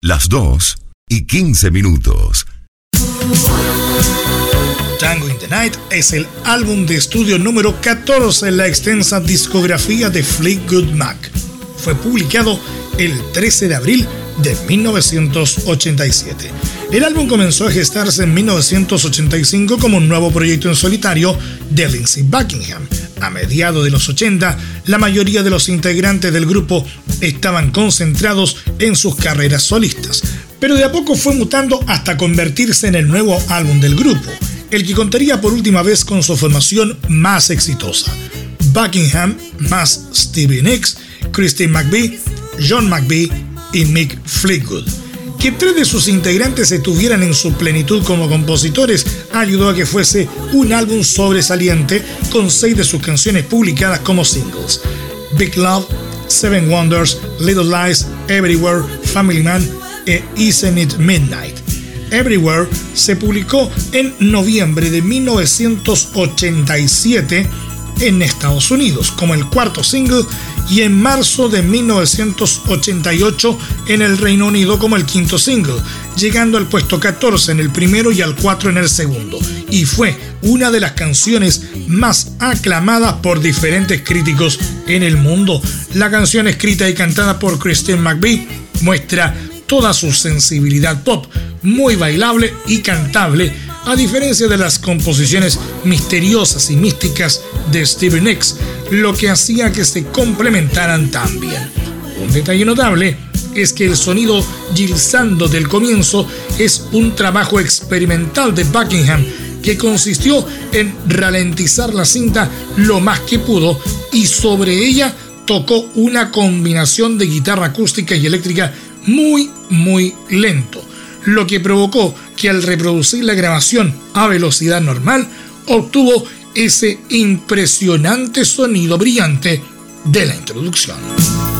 las 2:15. Tango in the Night es el álbum de estudio número 14 en la extensa discografía de Fleetwood Mac. Fue publicado el 13 de abril de 1987. El álbum comenzó a gestarse en 1985 como un nuevo proyecto en solitario de Lindsey Buckingham. A mediados de los 80, la mayoría de los integrantes del grupo estaban concentrados en sus carreras solistas, pero de a poco fue mutando hasta convertirse en el nuevo álbum del grupo, el que contaría por última vez con su formación más exitosa: Buckingham más Stevie Nicks, Christine McVie, John McVie y Mick Fleetwood. Que 3 de sus integrantes se tuvieran en su plenitud como compositores ayudó a que fuese un álbum sobresaliente, con 6 de sus canciones publicadas como singles: Big Love, Seven Wonders, Little Lies, Everywhere, Family Man e Isn't It Midnight. Everywhere se publicó en noviembre de 1987 en Estados Unidos como el cuarto single y en marzo de 1988 en el Reino Unido como el quinto single, llegando al puesto 14 en el primero y al 4 en el segundo, y fue una de las canciones más aclamadas por diferentes críticos en el mundo. La canción, escrita y cantada por Christine McVie, muestra toda su sensibilidad pop, muy bailable y cantable, a diferencia de las composiciones misteriosas y místicas de Stevie Nicks, lo que hacía que se complementaran tan bien. Un detalle notable es que el sonido glissando del comienzo es un trabajo experimental de Buckingham, que consistió en ralentizar la cinta lo más que pudo y sobre ella tocó una combinación de guitarra acústica y eléctrica muy lento, lo que provocó que al reproducir la grabación a velocidad normal obtuvo ese impresionante sonido brillante de la introducción.